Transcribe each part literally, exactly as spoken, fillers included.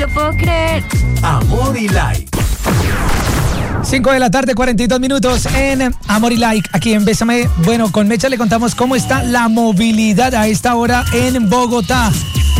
Lo puedo creer. Amor y Like. cinco de la tarde, cuarenta y dos minutos en Amor y Like, aquí en Bésame. Bueno, con Mecha le contamos cómo está la movilidad a esta hora en Bogotá.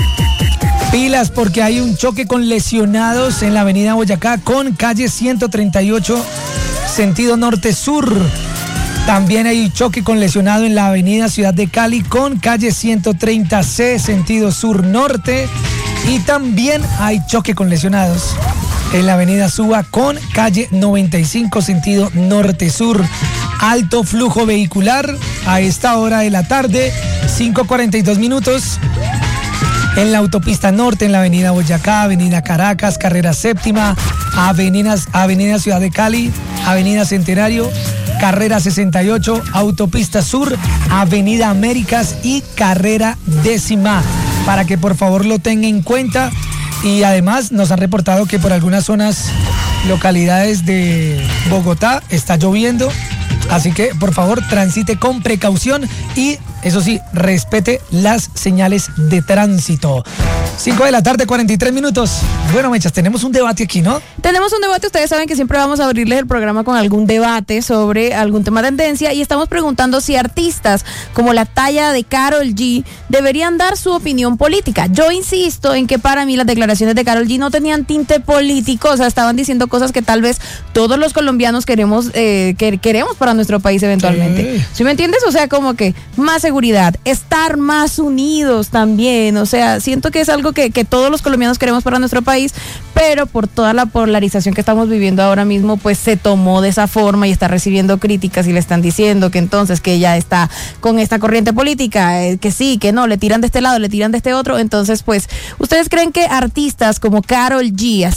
Pilas porque hay un choque con lesionados en la avenida Boyacá con calle ciento treinta y ocho, sentido norte-sur. También hay un choque con lesionado en la avenida Ciudad de Cali con calle ciento treinta ce, sentido sur-norte. Y también hay choque con lesionados en la avenida Suba con calle noventa y cinco, sentido norte-sur. Alto flujo vehicular a esta hora de la tarde, cinco cuarenta y dos minutos. En la autopista norte, en la avenida Boyacá, avenida Caracas, carrera séptima, avenidas, avenida Ciudad de Cali, avenida Centenario, carrera sesenta y ocho, autopista sur, avenida Américas y carrera décima. Para que por favor lo tenga en cuenta. Y además nos han reportado que por algunas zonas, localidades de Bogotá está lloviendo. Así que por favor transite con precaución y eso sí, respete las señales de tránsito. cinco de la tarde, cuarenta y tres minutos. Bueno, Mechas, tenemos un debate aquí, ¿no? Tenemos un debate, ustedes saben que siempre vamos a abrirles el programa con algún debate sobre algún tema de tendencia y estamos preguntando si artistas como la talla de Karol G deberían dar su opinión política. Yo insisto en que para mí las declaraciones de Karol G no tenían tinte político, o sea, estaban diciendo cosas que tal vez todos los colombianos queremos eh, que queremos para nuestro país eventualmente. ¿Sí? ¿Sí me entiendes? O sea, como que más seguridad, estar más unidos también, o sea, siento que es algo que, que todos los colombianos queremos para nuestro país, pero por toda la polarización que estamos viviendo ahora mismo, pues se tomó de esa forma y está recibiendo críticas y le están diciendo que entonces que ella está con esta corriente política, eh, que sí, que no, le tiran de este lado, le tiran de este otro. Entonces, pues, ¿ustedes creen que artistas como Karol G,